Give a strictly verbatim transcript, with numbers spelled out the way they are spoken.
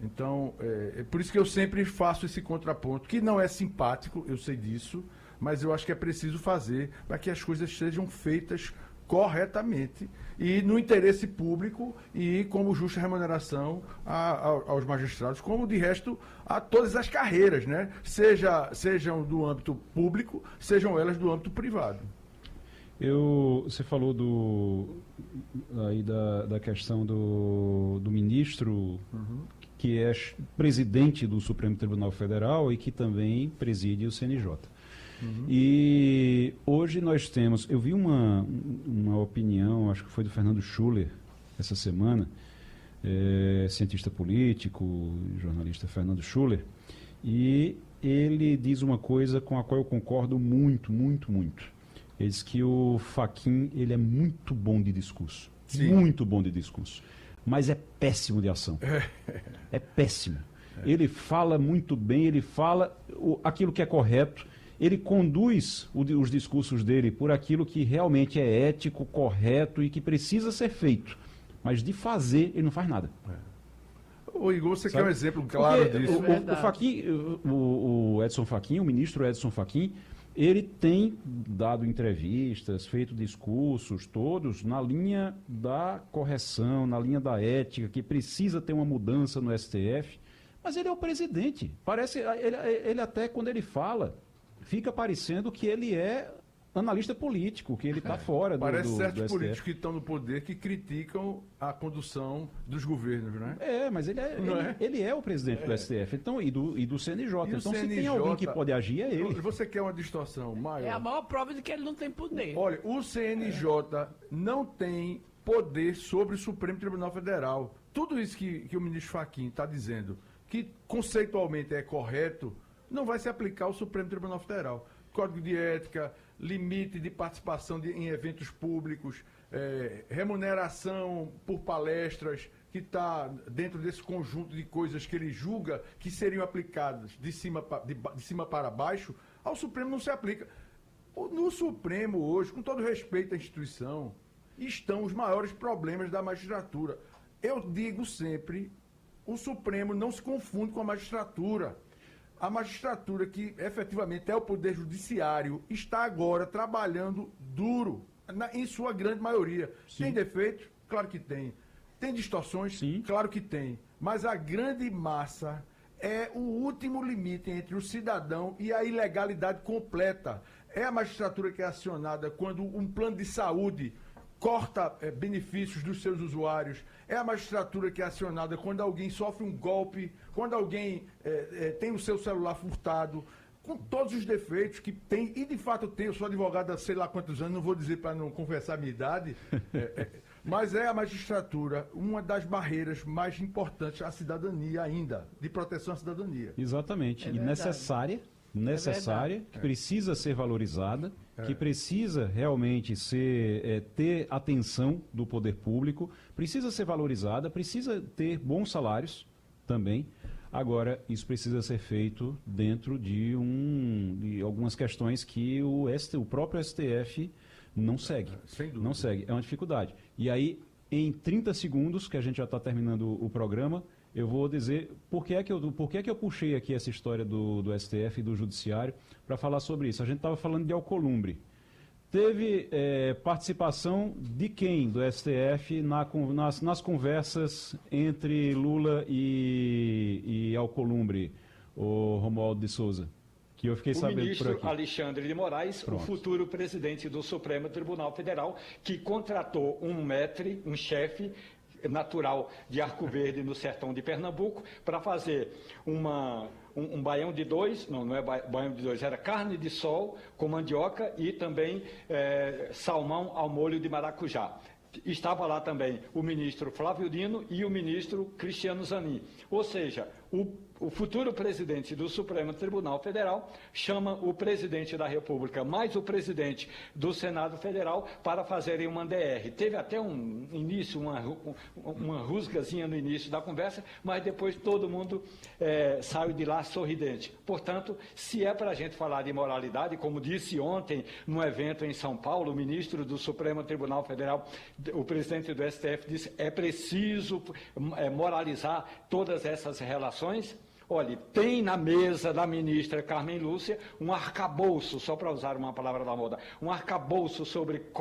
Então, é, é por isso que eu sempre faço esse contraponto, que não é simpático, eu sei disso, mas eu acho que é preciso fazer para que as coisas sejam feitas corretamente e no interesse público e como justa remuneração a, a, aos magistrados, como de resto a todas as carreiras, né? Seja, sejam do âmbito público, sejam elas do âmbito privado. Eu, você falou do, aí da, da questão do, do ministro, uhum. que é presidente do Supremo Tribunal Federal e que também preside o C N J. Uhum. E hoje nós temos, eu vi uma, uma opinião, acho que foi do Fernando Schuller, essa semana, é, cientista político, jornalista Fernando Schuller, e ele diz uma coisa com a qual eu concordo muito, muito, muito. Ele diz que o Fachin, ele é muito bom de discurso, Sim. muito bom de discurso, mas é péssimo de ação, é péssimo. É. Ele fala muito bem, ele fala o, aquilo que é correto, ele conduz o, os discursos dele por aquilo que realmente é ético, correto e que precisa ser feito. Mas de fazer, ele não faz nada. É. Ô Igor, você Sabe? quer um exemplo claro Porque disso? O, o, o, Fachin, o, o Edson Fachin, o ministro Edson Fachin, ele tem dado entrevistas, feito discursos todos na linha da correção, na linha da ética, que precisa ter uma mudança no S T F. Mas ele é o presidente. Parece, ele, ele até quando ele fala, fica parecendo que ele é analista político, que ele está fora do, Parece do, certos do políticos que estão no poder que criticam a condução dos governos, né? É, mas ele é, ele é? ele é o presidente é. do S T F então, e, do, e do C N J. E então, C N J, se tem alguém que pode agir, é ele. Você quer uma distorção maior? É a maior prova de que ele não tem poder. Olha, o C N J é. não tem poder sobre o Supremo Tribunal Federal. Tudo isso que, que o ministro Fachin está dizendo, que conceitualmente é correto, não vai se aplicar ao Supremo Tribunal Federal. Código de ética, limite de participação de, em eventos públicos, é, remuneração por palestras, que está dentro desse conjunto de coisas que ele julga que seriam aplicadas de cima, de, de cima para baixo, ao Supremo não se aplica. No Supremo hoje, com todo respeito à instituição, estão os maiores problemas da magistratura. Eu digo sempre, o Supremo não se confunde com a magistratura. A magistratura, que efetivamente é o poder judiciário, está agora trabalhando duro, na, em sua grande maioria. Sim. Tem defeitos? Claro que tem. Tem distorções? Sim. Claro que tem. Mas a grande massa é o último limite entre o cidadão e a ilegalidade completa. É a magistratura que é acionada quando um plano de saúde corta é, benefícios dos seus usuários. É a magistratura que é acionada quando alguém sofre um golpe, quando alguém é, é, tem o seu celular furtado, com todos os defeitos que tem, e de fato tem. Eu sou advogado há sei lá quantos anos, não vou dizer para não confessar a minha idade, é, é, mas é a magistratura uma das barreiras mais importantes à cidadania ainda, de proteção à cidadania. Exatamente, é e necessária. necessária, é que precisa ser valorizada, é. que precisa realmente ser, é, ter atenção do poder público, precisa ser valorizada, precisa ter bons salários também. Agora, isso precisa ser feito dentro de, um, de algumas questões que o, S T, o próprio S T F não segue. Sem dúvida. Não segue, é uma dificuldade. E aí, em trinta segundos, que a gente já está terminando o programa, eu vou dizer por que é que eu, por que é que eu puxei aqui essa história do, do S T F e do Judiciário para falar sobre isso. A gente estava falando de Alcolumbre. Teve é, participação de quem do S T F na, nas, nas conversas entre Lula e, e Alcolumbre, o Romualdo de Souza? Que eu fiquei o sabendo ministro por aqui. Alexandre de Moraes, Pronto. o futuro presidente do Supremo Tribunal Federal, que contratou um maître, um chefe natural de Arco Verde, no sertão de Pernambuco, para fazer uma, um, um baião de dois, não, não é baião de dois, era carne de sol com mandioca e também é, salmão ao molho de maracujá. Estava lá também o ministro Flávio Dino e o ministro Cristiano Zanin. Ou seja, o, o futuro presidente do Supremo Tribunal Federal chama o presidente da República mais o presidente do Senado Federal para fazerem uma D R. Teve até um início, uma, uma rusgazinha no início da conversa, mas depois todo mundo é, saiu de lá sorridente. Portanto, se é para a gente falar de moralidade, como disse ontem num evento em São Paulo, o ministro do Supremo Tribunal Federal, o presidente do S T F disse, é preciso é, moralizar todas essas relações. Olha, tem na mesa da ministra Carmen Lúcia um arcabouço, só para usar uma palavra da moda, um arcabouço sobre